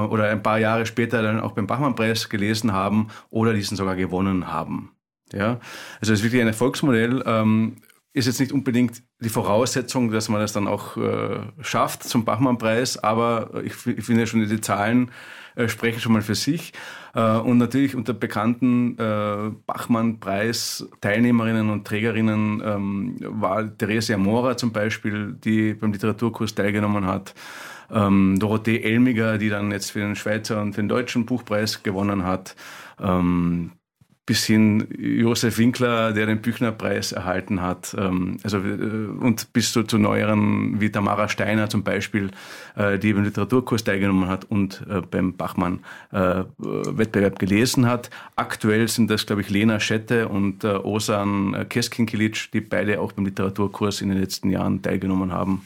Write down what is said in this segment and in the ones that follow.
oder ein paar Jahre später dann auch beim Bachmann-Preis gelesen haben oder diesen sogar gewonnen haben. Ja, also es ist wirklich ein Erfolgsmodell. Ist jetzt nicht unbedingt die Voraussetzung, dass man das dann auch schafft zum Bachmann-Preis, aber ich finde schon, die Zahlen sprechen schon mal für sich. Und natürlich unter bekannten Bachmann-Preis-Teilnehmerinnen und Trägerinnen war Theresia Mora zum Beispiel, die beim Literaturkurs teilgenommen hat. Dorothee Elmiger, die dann jetzt für den Schweizer und den deutschen Buchpreis gewonnen hat. Bis hin Josef Winkler, der den Büchner-Preis erhalten hat, und bis zu neueren wie Tamara Steiner zum Beispiel, die beim Literaturkurs teilgenommen hat und beim Bachmann-Wettbewerb gelesen hat. Aktuell sind das, glaube ich, Lena Schette und Osan Keskinkilic, die beide auch beim Literaturkurs in den letzten Jahren teilgenommen haben.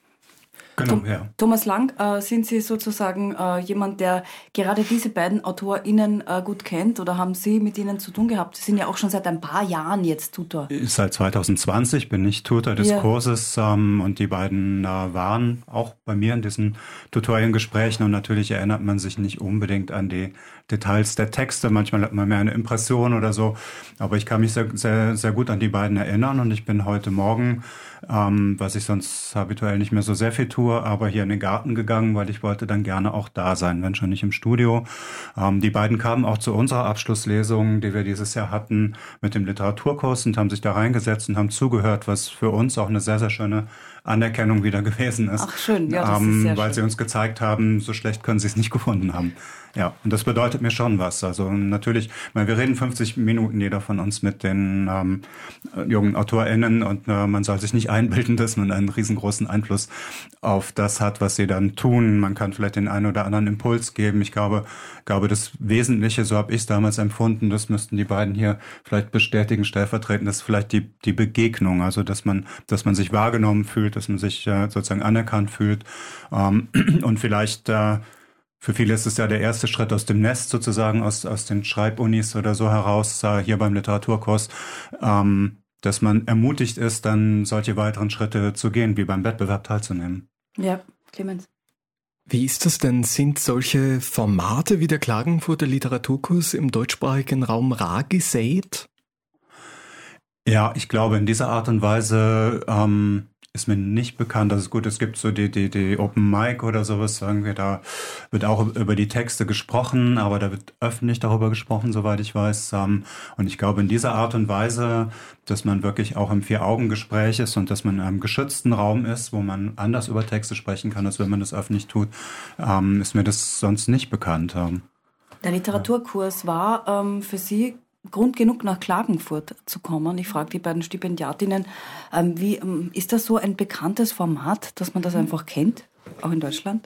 Genau, ja. Thomas Lang, sind Sie sozusagen jemand, der gerade diese beiden AutorInnen gut kennt oder haben Sie mit ihnen zu tun gehabt? Sie sind ja auch schon seit ein paar Jahren jetzt Tutor. Seit 2020 bin ich Tutor des Kurses und die beiden waren auch bei mir in diesen Tutoriengesprächen und natürlich erinnert man sich nicht unbedingt an die Details der Texte. Manchmal hat man mehr eine Impression oder so, aber ich kann mich sehr, sehr, sehr gut an die beiden erinnern und ich bin heute Morgen, was ich sonst habituell nicht mehr so sehr viel tue, aber hier in den Garten gegangen, weil ich wollte dann gerne auch da sein, wenn schon nicht im Studio. Die beiden kamen auch zu unserer Abschlusslesung, die wir dieses Jahr hatten, mit dem Literaturkurs und haben sich da reingesetzt und haben zugehört, was für uns auch eine sehr, sehr schöne Anerkennung wieder gewesen ist. Ach schön, ja, das ist sehr weil schön. Sie uns gezeigt haben, so schlecht können Sie es nicht gefunden haben. Ja, und das bedeutet mir schon was. Also natürlich, wir reden 50 Minuten jeder von uns mit den jungen AutorInnen und man soll sich nicht einbilden, dass man einen riesengroßen Einfluss auf das hat, was sie dann tun. Man kann vielleicht den einen oder anderen Impuls geben. Ich glaube, das Wesentliche, so habe ich es damals empfunden, das müssten die beiden hier vielleicht bestätigen, stellvertretend, das ist vielleicht die Begegnung, also dass man sich wahrgenommen fühlt, dass man sich sozusagen anerkannt fühlt und vielleicht für viele ist es ja der erste Schritt aus dem Nest sozusagen, aus den Schreibunis oder so heraus, hier beim Literaturkurs, dass man ermutigt ist, dann solche weiteren Schritte zu gehen, wie beim Wettbewerb teilzunehmen. Ja, Clemens. Wie ist das denn? Sind solche Formate wie der Klagenfurter Literaturkurs im deutschsprachigen Raum rar gesät? Ja, ich glaube, in dieser Art und Weise ist mir nicht bekannt. Das ist gut, es gibt so die Open Mic oder sowas, sagen wir, da wird auch über die Texte gesprochen, aber da wird öffentlich darüber gesprochen, soweit ich weiß. Und ich glaube, in dieser Art und Weise, dass man wirklich auch im Vier-Augen-Gespräch ist und dass man in einem geschützten Raum ist, wo man anders über Texte sprechen kann, als wenn man das öffentlich tut, ist mir das sonst nicht bekannt. Der Literaturkurs war für Sie Grund genug, nach Klagenfurt zu kommen. Ich frage die beiden Stipendiatinnen, wie ist das so ein bekanntes Format, dass man das einfach kennt, auch in Deutschland?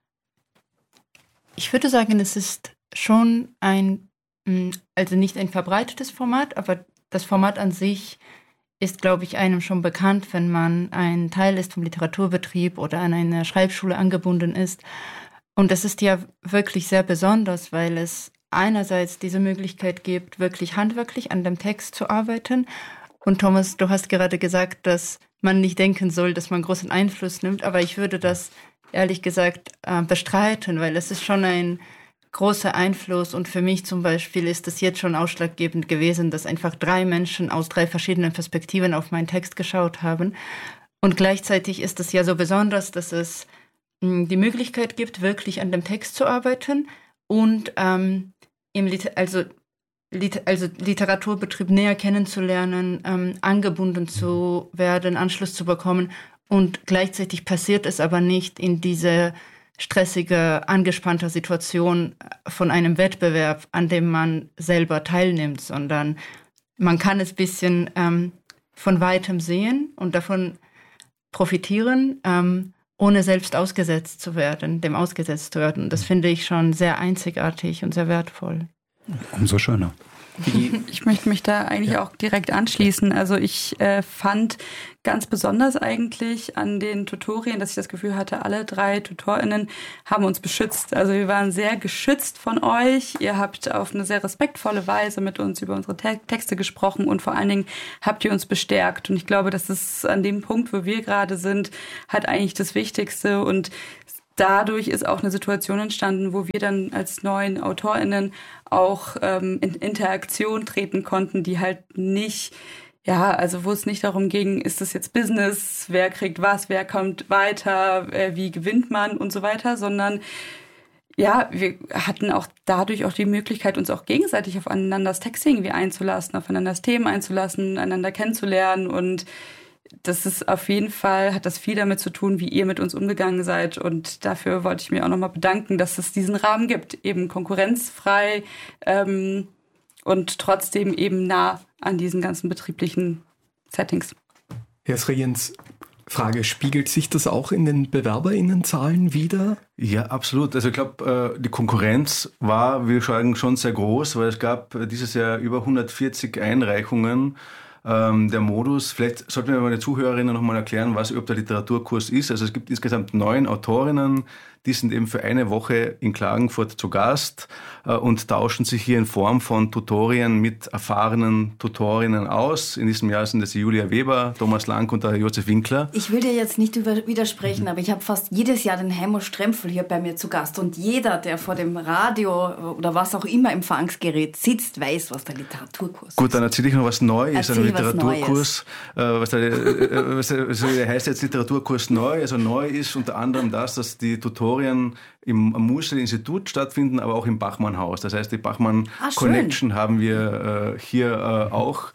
Ich würde sagen, es ist schon also nicht ein verbreitetes Format, aber das Format an sich ist, glaube ich, einem schon bekannt, wenn man ein Teil ist vom Literaturbetrieb oder an eine Schreibschule angebunden ist. Und das ist ja wirklich sehr besonders, weil es einerseits diese Möglichkeit gibt, wirklich handwerklich an dem Text zu arbeiten. Und Thomas, du hast gerade gesagt, dass man nicht denken soll, dass man großen Einfluss nimmt. Aber ich würde das ehrlich gesagt bestreiten, weil es ist schon ein großer Einfluss. Und für mich zum Beispiel ist es jetzt schon ausschlaggebend gewesen, dass einfach 3 Menschen aus 3 verschiedenen Perspektiven auf meinen Text geschaut haben. Und gleichzeitig ist es ja so besonders, dass es die Möglichkeit gibt, wirklich an dem Text zu arbeiten und im Literaturbetrieb näher kennenzulernen, angebunden zu werden, Anschluss zu bekommen. Und gleichzeitig passiert es aber nicht in diese stressige, angespannte Situation von einem Wettbewerb, an dem man selber teilnimmt, sondern man kann es ein bisschen von Weitem sehen und davon profitieren, ohne selbst ausgesetzt zu werden. Das finde ich schon sehr einzigartig und sehr wertvoll. Umso schöner. Ich möchte mich da eigentlich auch direkt anschließen. Also ich fand ganz besonders eigentlich an den Tutorien, dass ich das Gefühl hatte, alle 3 TutorInnen haben uns beschützt. Also wir waren sehr geschützt von euch. Ihr habt auf eine sehr respektvolle Weise mit uns über unsere Texte gesprochen und vor allen Dingen habt ihr uns bestärkt. Und ich glaube, das ist an dem Punkt, wo wir gerade sind, halt eigentlich das Wichtigste. Und dadurch ist auch eine Situation entstanden, wo wir dann als neuen AutorInnen auch in Interaktion treten konnten, die halt nicht, also wo es nicht darum ging, ist das jetzt Business, wer kriegt was, wer kommt weiter, wie gewinnt man und so weiter, sondern wir hatten auch dadurch auch die Möglichkeit, uns auch gegenseitig auf einanders Texte irgendwie einzulassen, auf einanders Themen einzulassen, einander kennenzulernen, und das ist auf jeden Fall, hat das viel damit zu tun, wie ihr mit uns umgegangen seid, und dafür wollte ich mir auch nochmal bedanken, dass es diesen Rahmen gibt, eben konkurrenzfrei und trotzdem eben nah an diesen ganzen betrieblichen Settings. Herr Srejens, Frage, spiegelt sich das auch in den BewerberInnenzahlen wider? Ja, absolut. Also ich glaube, die Konkurrenz war, wir sagen, schon sehr groß, weil es gab dieses Jahr über 140 Einreichungen. Der Modus, vielleicht sollten wir meine Zuhörerinnen noch mal erklären, was überhaupt der Literaturkurs ist. Also es gibt insgesamt 9 Autorinnen, die sind eben für eine Woche in Klagenfurt zu Gast und tauschen sich hier in Form von Tutorien mit erfahrenen Tutorinnen aus. In diesem Jahr sind es Julia Weber, Thomas Lang und der Josef Winkler. Ich will dir jetzt nicht widersprechen, aber ich habe fast jedes Jahr den Heimo Strempfel hier bei mir zu Gast, und jeder, der vor dem Radio oder was auch immer Empfangsgerät sitzt, weiß, was der Literaturkurs ist. Gut, dann erzähle ich noch was Neues. Erzähl Literaturkurs, was heißt jetzt Literaturkurs neu? Also neu ist unter anderem das, dass die Tutorien am Musil-Institut stattfinden, aber auch im Bachmann-Haus. Das heißt, die Bachmann-Connection haben wir hier auch.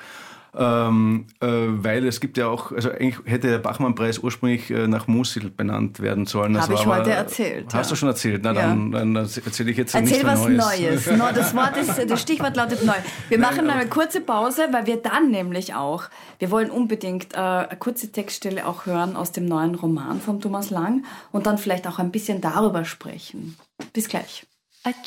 Weil es gibt ja auch, also eigentlich hätte der Bachmann-Preis ursprünglich nach Musil benannt werden sollen. Habe ich heute erzählt. Hast du schon erzählt? Na, dann erzähle ich jetzt nichts was Neues. Das Stichwort lautet neu. Wir machen eine kurze Pause, weil wir dann nämlich auch, wir wollen unbedingt eine kurze Textstelle auch hören aus dem neuen Roman von Thomas Lang und dann vielleicht auch ein bisschen darüber sprechen. Bis gleich.